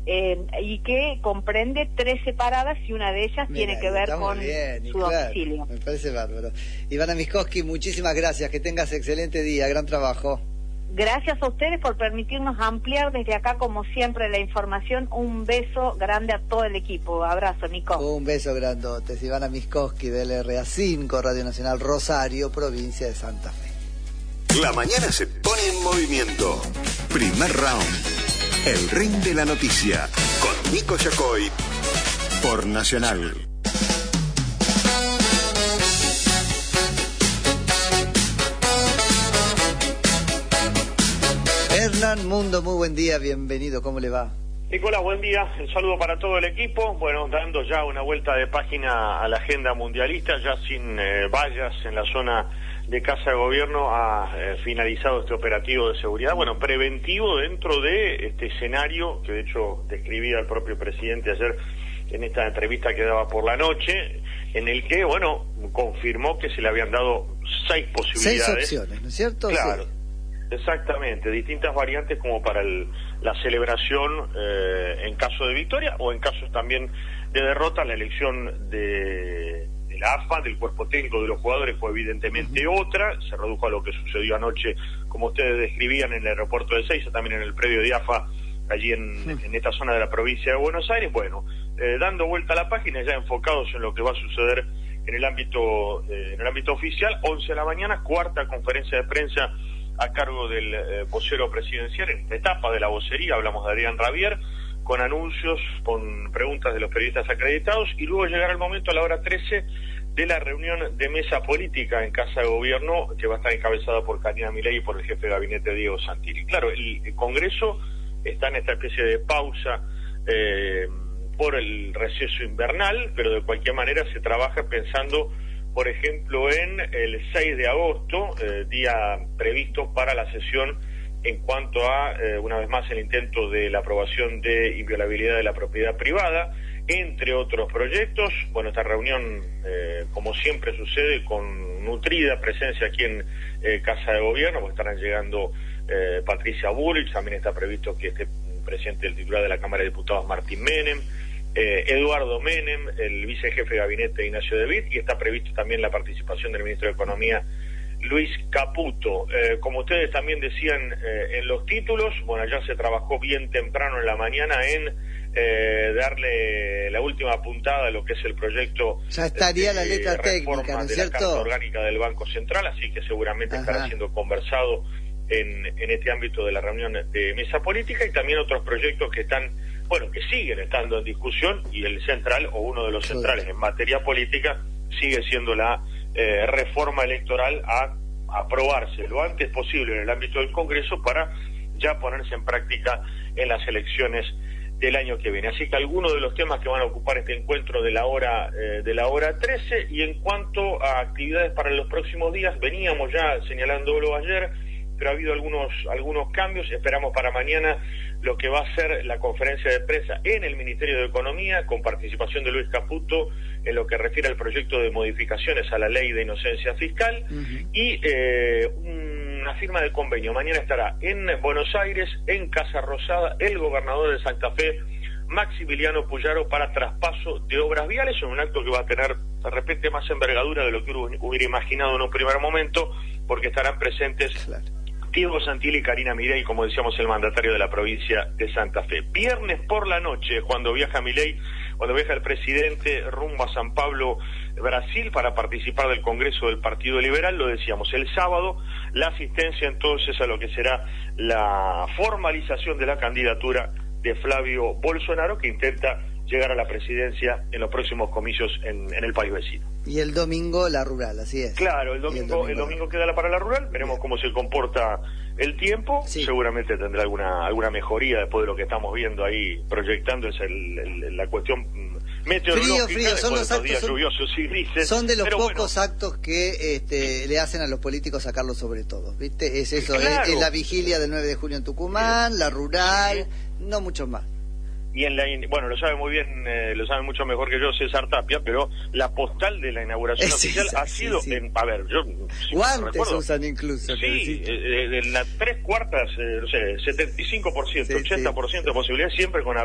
y que comprende 13 paradas y una de ellas tiene que ver con su domicilio. Me parece bárbaro. Ivana Miskovsky, muchísimas gracias, que tengas excelente día, gran trabajo. Gracias a ustedes por permitirnos ampliar desde acá, como siempre, la información. Un beso grande a todo el equipo. Abrazo, Nico. Un beso grandote. Ivana Miskovsky del RA5, Radio Nacional Rosario, provincia de Santa Fe. La mañana se pone en movimiento. Primer round. El ring de la noticia. Con Nico Yacoy. Por Nacional. Hernán Mundo, muy buen día, bienvenido, ¿cómo le va? Nicolás, buen día, un saludo para todo el equipo. Bueno, dando ya una vuelta de página a la agenda mundialista, ya sin vallas en la zona de Casa de Gobierno, ha finalizado este operativo de seguridad, bueno, preventivo dentro de este escenario que de hecho describía el propio presidente ayer en esta entrevista que daba por la noche, en el que, bueno, confirmó que se le habían dado 6 posibilidades. 6 opciones, ¿no es cierto? Claro. Sí. Exactamente, distintas variantes como para la celebración en caso de victoria o en casos también de derrota. La elección de la AFA, del cuerpo técnico de los jugadores, fue evidentemente otra, se redujo a lo que sucedió anoche, como ustedes describían, en el aeropuerto de Ezeiza, también en el predio de AFA, allí en esta zona de la provincia de Buenos Aires. Bueno, dando vuelta a la página, ya enfocados en lo que va a suceder en el ámbito oficial. 11 de la mañana, cuarta conferencia de prensa a cargo del vocero presidencial en esta etapa de la vocería. Hablamos de Adrián Rabier, con anuncios, con preguntas de los periodistas acreditados, y luego llegará el momento a la hora 13 de la reunión de mesa política en Casa de Gobierno, que va a estar encabezada por Karina Milei y por el jefe de gabinete Diego Santilli. Claro, el Congreso está en esta especie de pausa por el receso invernal, pero de cualquier manera se trabaja pensando, por ejemplo, en el 6 de agosto, día previsto para la sesión en cuanto a, una vez más, el intento de la aprobación de inviolabilidad de la propiedad privada, entre otros proyectos. Bueno, esta reunión, como siempre sucede, con nutrida presencia aquí en Casa de Gobierno, porque estarán llegando Patricia Bullrich, también está previsto que esté presente el titular de la Cámara de Diputados, Martín Menem, Eduardo Menem, el vicejefe de gabinete Ignacio De Witt, y está previsto también la participación del ministro de Economía, Luis Caputo. Como ustedes también decían en los títulos, bueno, ya se trabajó bien temprano en la mañana en darle la última puntada a lo que es el proyecto. Ya estaría la letra técnica, ¿no es cierto? De la Carta Orgánica del Banco Central, así que seguramente estará siendo conversado en este ámbito de la reunión de mesa política, y también otros proyectos que están, bueno, que siguen estando en discusión, y el central, o uno de los centrales en materia política, sigue siendo la reforma electoral a aprobarse lo antes posible en el ámbito del Congreso para ya ponerse en práctica en las elecciones del año que viene. Así que algunos de los temas que van a ocupar este encuentro de la hora 13. Y en cuanto a actividades para los próximos días, veníamos ya señalándolo ayer, pero ha habido algunos cambios. Esperamos para mañana lo que va a ser la conferencia de prensa en el Ministerio de Economía, con participación de Luis Caputo en lo que refiere al proyecto de modificaciones a la ley de inocencia fiscal, y una firma de convenio. Mañana estará en Buenos Aires, en Casa Rosada, el gobernador de Santa Fe, Maximiliano Puyaro, para traspaso de obras viales, en un acto que va a tener de repente más envergadura de lo que uno hubiera imaginado en un primer momento, porque estarán presentes Diego Santilli y Karina Milei, como decíamos, el mandatario de la provincia de Santa Fe. Viernes por la noche, cuando viaja Milei, cuando viaja el presidente rumbo a San Pablo, Brasil, para participar del Congreso del Partido Liberal, lo decíamos, el sábado, la asistencia entonces a lo que será la formalización de la candidatura de Flavio Bolsonaro, que intenta llegar a la presidencia en los próximos comicios en el país vecino. Y el domingo la rural, así es. Claro, el domingo queda para la rural, veremos cómo se comporta el tiempo, seguramente tendrá alguna mejoría después de lo que estamos viendo ahí, proyectando es la cuestión meteorológica, frío, son los actos, días lluviosos y grises. Son de los pocos actos que le hacen a los políticos sacarlo sobre todo, ¿viste? Es eso, claro. Es la vigilia del 9 de junio en Tucumán, la rural, no mucho más. Y bueno, lo sabe muy bien, lo sabe mucho mejor que yo César Tapia, pero la postal de la inauguración oficial ha sido, a ver, yo... guantes usan incluso. Sí, en las 3/4, no sé, 75%, 80% de posibilidad, siempre con